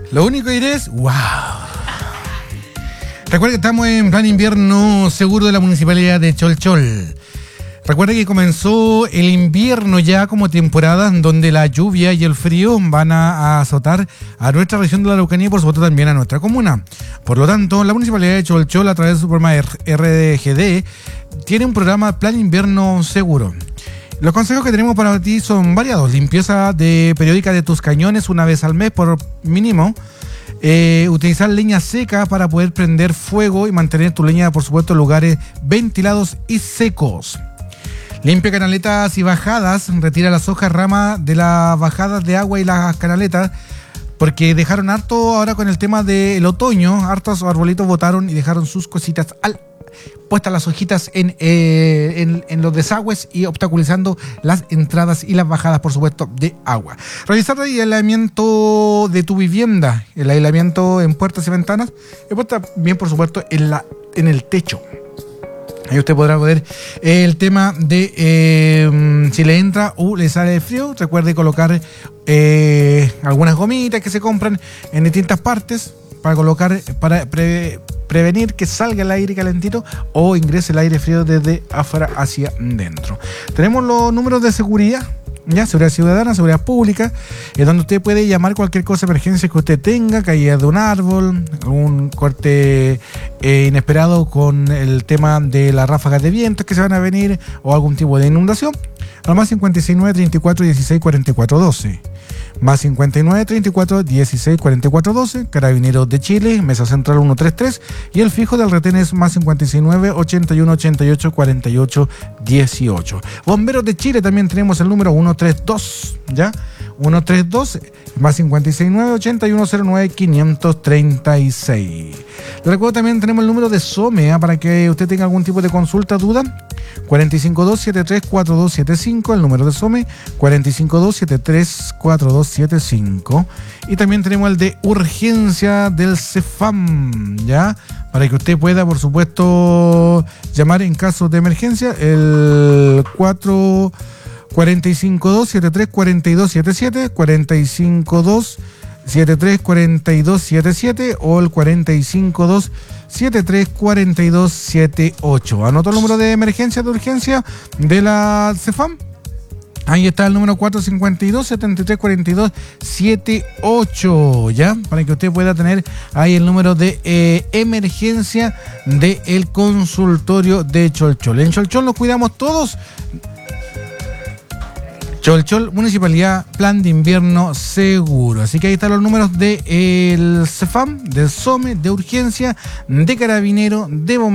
Lo único que diré es ¡wow! Recuerda que estamos en plan invierno seguro de la Municipalidad de Cholchol. Recuerda que comenzó el invierno ya como temporada donde la lluvia y el frío van a azotar a nuestra región de la Araucanía y por supuesto también a nuestra comuna. Por lo tanto, la Municipalidad de Cholchol a través de su programa RDGD tiene un programa Plan Invierno Seguro. Los consejos que tenemos para ti son variados. Limpieza periódica de tus cañones una vez al mes por mínimo. Utilizar leña seca para poder prender fuego y mantener tu leña, por supuesto, en lugares ventilados y secos. Limpia canaletas y bajadas, retira las hojas, ramas de las bajadas de agua y las canaletas, porque dejaron harto ahora con el tema del otoño, hartos arbolitos botaron y dejaron sus cositas puestas las hojitas en los desagües y obstaculizando las entradas y las bajadas, por supuesto, de agua. Revisar el aislamiento de tu vivienda, el aislamiento en puertas y ventanas, y también, por supuesto, en el techo. Ahí usted podrá ver el tema de si le entra o le sale frío. Recuerde colocar algunas gomitas que se compran en distintas partes para colocar, para prevenir que salga el aire calentito o ingrese el aire frío desde afuera hacia dentro. Tenemos los números de seguridad. Ya, seguridad ciudadana, seguridad pública, es donde usted puede llamar cualquier cosa de emergencia que usted tenga, caída de un árbol, algún corte inesperado con el tema de las ráfagas de vientos que se van a venir o algún tipo de inundación. Al más 59 34 16 44 12. Más 59 34 16 44 12. Carabineros de Chile, Mesa Central 133. Y el fijo del retén es más 59 81 88 48 18. Bomberos de Chile también tenemos el número 132. ¿Ya? 132 más 569 8109 536. Le recuerdo también tenemos el número de SOME para que usted tenga algún tipo de consulta, duda. 452734275, el número de SOME 452734275. Y también tenemos el de urgencia del CEFAM, ¿ya? Para que usted pueda, por supuesto, llamar en caso de emergencia el 452-73-4277, 452-73-4277 o el 452-73-4278. Anotó el número de emergencia de urgencia de la CEFAM. Ahí está el número 452-73-4278, ¿ya? Para que usted pueda tener ahí el número de emergencia del consultorio de Cholchol. En Cholchol nos cuidamos todos. Cholchol, Municipalidad, Plan de Invierno Seguro. Así que ahí están los números del CEFAM, del SOME, de urgencia, de carabinero, de bomberos.